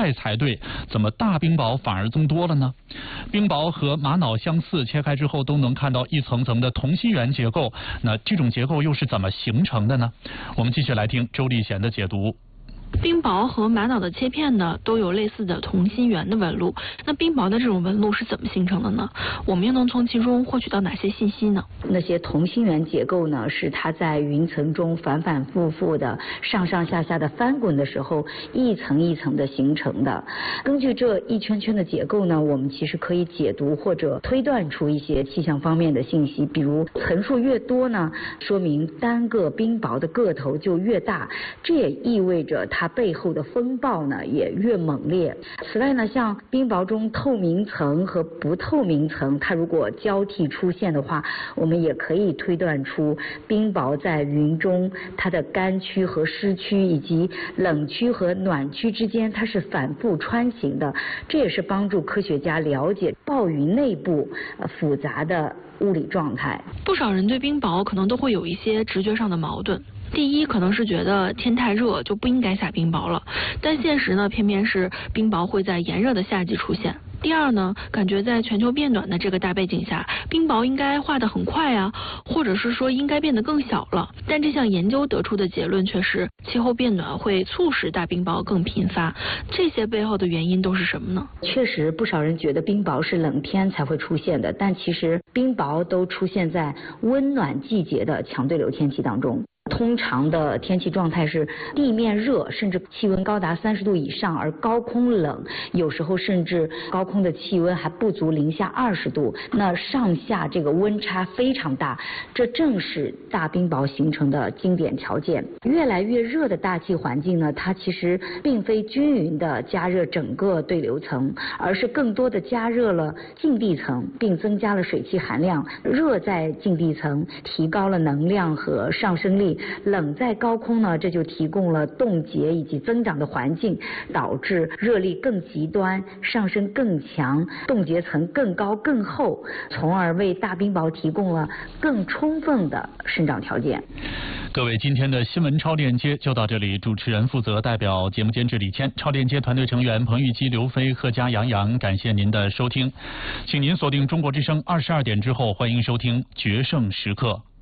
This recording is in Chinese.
快才对，怎么大冰雹反而增多了呢？冰雹和玛瑙相似，切开之后都能看到一层层的同心圆结构，那这种结构又是怎么形成的呢？我们继续来听周立贤的解读。 冰雹和玛瑙的切片呢，都有类似的同心圆的纹路。那冰雹的这种纹路是怎么形成的呢？我们又能从其中获取到哪些信息呢？ 那些同心圆结构呢，是它在云层中反反复复的上上下下的翻滚的时候，一层一层的形成的。根据这一圈圈的结构呢，我们其实可以解读或者推断出一些气象方面的信息，比如层数越多呢，说明单个冰雹的个头就越大，这也意味着它背后的风暴呢也越猛烈。此外呢，像冰雹中透明层和不透明层，它如果交替出现的话，我们也可以推断出冰雹在云中它的干区和湿区以及冷区和暖区之间它是反复穿行的，这也是帮助科学家了解暴云内部复杂的物理状态。 不少人对冰雹可能都会有一些直觉上的矛盾。第一，可能是觉得天太热就不应该下冰雹了，但现实呢，偏偏是冰雹会在炎热的夏季出现。第二呢，感觉在全球变暖的这个大背景下，冰雹应该化得很快啊，或者是说应该变得更小了。但这项研究得出的结论却是，气候变暖会促使大冰雹更频发。这些背后的原因都是什么呢？ 确实，不少人觉得冰雹是冷天才会出现的，但其实冰雹都出现在温暖季节的强对流天气当中。通常的天气状态是地面热，甚至气温高达30度以上，而高空冷，有时候甚至高空的气温还不足零下20度，那上下这个温差非常大，这正是大冰雹形成的经典条件。越来越热的大气环境呢，它其实并非均匀的加热整个对流层，而是更多的加热了近地层，并增加了水汽含量。热在近地层提高了能量和上升力，冷在高空呢，这就提供了冻结以及增长的环境，导致热力更极端，上升更强，冻结层更高更厚，从而为大冰雹提供了更充分的生长条件。 各位，今天的新闻超链接就到这里，主持人负责，代表节目监制李谦，超链接团队成员彭玉基、刘飞、贺佳、杨洋，感谢您的收听，请您锁定中国之声22点之后，欢迎收听决胜时刻。